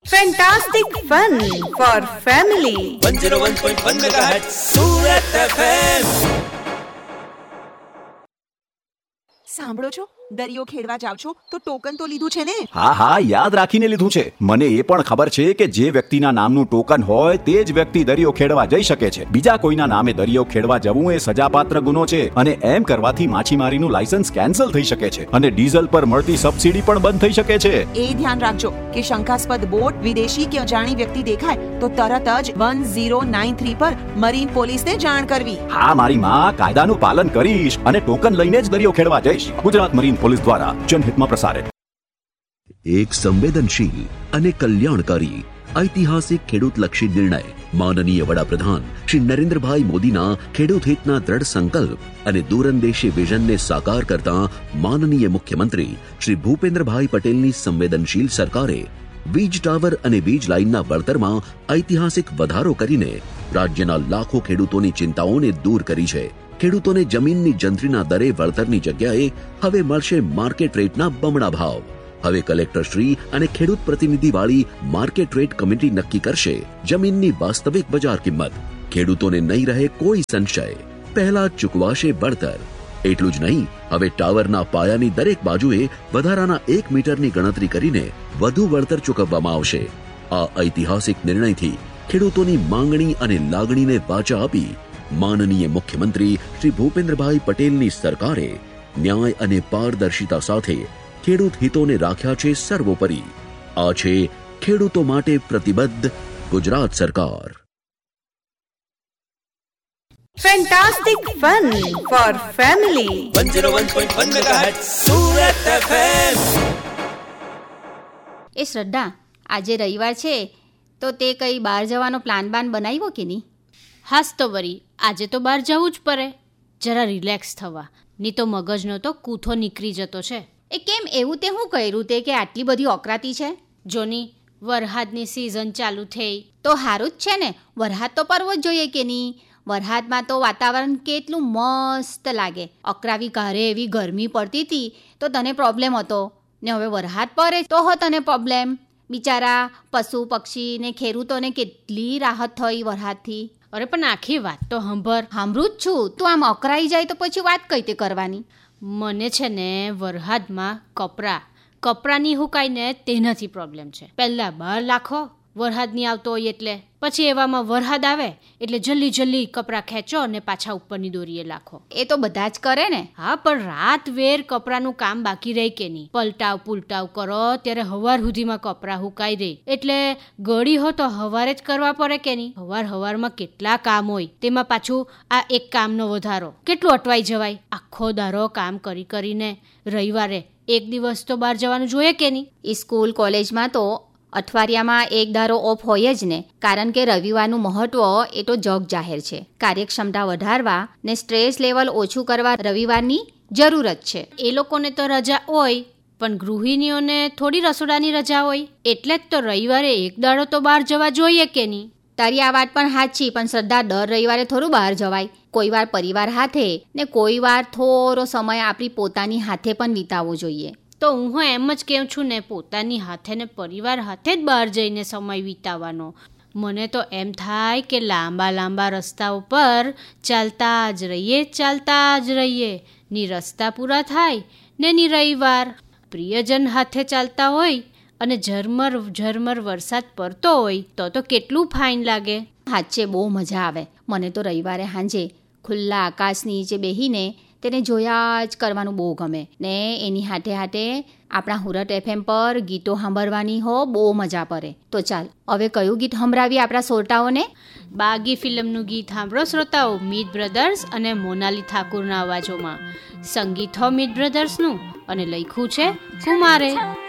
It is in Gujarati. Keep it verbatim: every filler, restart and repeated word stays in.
Fantastic fun for family. one oh one point one megahertz Surat F M. સાંભળો છો, દરિયો ખેડવા જાવ છો તો ટોકન તો લીધું છે ને? હા હા યાદ રાખીને લીધું છે. મને એ પણ ખબર છે કે જે વ્યક્તિના નામનું ટોકન હોય તે જ વ્યક્તિ દરિયો ખેડવા જઈ શકે છે. બીજા કોઈના નામે દરિયો ખેડવા જવું એ સજાપાત્ર ગુનો છે અને એમ કરવાથી માછીમારીનું લાયસન્સ કેન્સલ થઈ શકે છે અને ડીઝલ પર મળતી સબસિડી પણ બંધ થઈ શકે છે. એ ધ્યાન રાખજો કે શંકાસ્પદ બોટ, વિદેશી કે અજાણી વ્યક્તિ દેખાય તો તરત જ વન ઝીરો નાઇન થ્રી પર મરીન પોલીસને જાણ કરવી. હા મારી માં, કાયદાનું પાલન કરીશ અને ટોકન લઈને જ દરિયો ખેડવા જઈશ. ગુજરાત મરીન પોલીસ દ્વારા જનહિતમાં પ્રસારિત. એક સંવેદનશીલ અને કલ્યાણકારી ઐતિહાસિક ખેડૂતલક્ષી નિર્ણય માનનીય વડાપ્રધાન શ્રી નરેન્દ્રભાઈ મોદીના ખેડૂત હિતના દ્રઢ સંકલ્પ અને દૂરંદેશી વિઝનને સાકાર કરતા માનનીય મુખ્યમંત્રી શ્રી ભૂપેન્દ્રભાઈ પટેલની સંવેદનશીલ સરકારે વીજ ટાવર અને વીજ લાઇનના વળતરમાં ઐતિહાસિક વધારો કરીને રાજ્યના લાખો ખેડૂતોની ચિંતાઓને દૂર કરી છે. ખેડૂતોને જમીનની જંત્રીના દરે વળતરની જગ્યાએ હવે મળશે માર્કેટ રેટના બમણા ભાવ. હવે કલેક્ટરશ્રી અને ખેડૂત પ્રતિનિધિ વાળી માર્કેટ રેટ કમિટી નક્કી કરશે જમીનની વાસ્તવિક બજાર કિંમત. ખેડૂતોને નહીં રહે કોઈ સંશય, પહેલા ચૂકવાશે વળતર. એટલું જ નહીં, હવે ટાવરના પાયાની દરેક બાજુએ વધારાના એક મીટરની ગણતરી કરીને વધુ વળતર ચૂકવવામાં આવશે. આ ઐતિહાસિક નિર્ણયથી ખેડૂતોની માંગણી અને લાગણીને વાચા આપી માનનીય મુખ્યમંત્રી શ્રી ભૂપેન્દ્રભાઈ પટેલની સરકારે ન્યાય અને પારદર્શિતા સાથે ખેડૂત હિતોને રાખ્યા છે સર્વોપરી. આ છે ખેડૂતો માટે પ્રતિબદ્ધ ગુજરાત સરકાર. Fantastic fun for family. one oh one point one megahertz Surat F M. એ શ્રદ્ધા, આજે રવિવાર છે તો તે કઈ બહાર જવાનો પ્લાન બાન બનાવ્યો કે નહીં? હાસ તો વરી આજે તો બહાર જવું જ પડે, જરા રિલેક્સ થવા. નહીં તો મગજનો તો કૂથો નીકળી જતો છે. એ કેમ એવું તે શું કર્યું તે કે આટલી બધી ઓકરાતી છે? જોની, વરહાદની સિઝન ચાલુ થઈ તો સારું જ છે ને. વરહાદ તો પડવો જ જોઈએ કે નહીં? વરહાદમાં તો વાતાવરણ કેટલું મસ્ત લાગે. અકરાવી કારે એવી ગરમી પડતી હતી તો તને પ્રોબ્લેમ હતો ને હવે વરહાદ પડે તો હો તને પ્રોબ્લેમ. બિચારા પશુ પક્ષી ને ખેડૂતોને કેટલી રાહત થઈ વરહાદથી. અરે પણ આખી વાત તો સાંભળ. સાંભળું જ છું. તું આમ અકરાઈ જાય તો પછી વાત કઈ તે કરવાની? મને છે ને વરહાદમાં કપરા કપરાની હુકાઈને તેનાથી પ્રોબ્લેમ છે. પહેલા બહાર લાખો વરહાદ નહીં આવતો હોય એટલે, પછી એવામાં વરહાદ આવે એટલે જલ્દી જલ્દી કપરા ખેંચો અને પાછા ઉપરની દોરીએ લાખો. એ તો બધા જ કરે ને. હા, પણ રાત વેર કપરાનું કામ બાકી રહે કે નહીં? પલટાવ પુલટાવ કરો ત્યારે હવાર સુધીમાં કપરા હુકાઈ રહે એટલે ગળી હો તો હવારે જ કરવા પડે કે નહીં? હવાર હવારમાં કેટલા કામ હોય, તેમાં પાછું આ એક કામનો વધારો. કેટલું અટવાઈ જવાય? આખો દારો કામ કરી કરીને રવિવારે એક દિવસ તો બહાર જવાનું જોઈએ કે નહીં? સ્કૂલ કોલેજમાં તો અઠવાડિયામાં એક દારો ઓફ હોય જ ને, કારણ કે રવિવારનું મહત્વ એ તો જગ જાહેર છે. કાર્યક્ષમતા વધારવા ને સ્ટ્રેસ લેવલ ઓછું કરવા રવિવારની જરૂરત છે. એ લોકોને તો રજા હોય પણ ગૃહિણીઓને થોડી રસોડાની રજા હોય, એટલે જ તો રવિવારે એક દાડો તો બહાર જવા જોઈએ કે નહીં? તારી આ વાત પણ સાચી, પણ શ્રદ્ધા, દર રવિવારે થોડું બહાર જવાય. કોઈ વાર પરિવાર હાથે ને કોઈ વાર થોડો સમય આપણી પોતાની હાથે પણ વિતાવવો જોઈએ. તો હું એમ જ કહું છું ને, પોતાની હાથે ને પરિવાર હાથે જ બહાર જઈને સમય વિતાવવાનો. મને તો એમ થાય કે લાંબા લાંબા રસ્તાઓ પર ચાલતા જ રહીએ ચાલતા જ રહીએ ની રસ્તા પૂરા થાય ને ની રવિવાર. પ્રિયજન હાથે ચાલતા હોય અને ઝરમર ઝરમર વરસાદ પડતો હોય તો તો કેટલું ફાઇન લાગે. સાચે બહુ મજા આવે. મને તો રવિવારે સાંજે ખુલ્લા આકાશ નીચે બેહીને તેને જોયા જ કરવાનું બહુ ગમે ને એની હાથે હાથે આપણા હુરત એફએમ પર ગીતો સાંભળવાની હો બહુ મજા પડે. તો ચાલ હવે કયું ગીત સંભળાવીએ આપણા શ્રોતાઓને? બાગી ફિલ્મનું ગીત સાંભળો શ્રોતાઓ, મીત બ્રધર્સ અને મોનાલી ઠાકુરના અવાજોમાં. સંગીત હો મીત બ્રધર્સનું અને લખ્યું છે કુમારે.